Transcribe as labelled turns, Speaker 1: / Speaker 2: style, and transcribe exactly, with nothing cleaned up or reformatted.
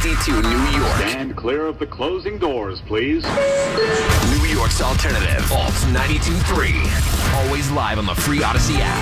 Speaker 1: fifty-two, New York.
Speaker 2: Stand clear of the closing doors, please.
Speaker 1: New York's alternative, Alt ninety-two point three. Always live on the free Odyssey app.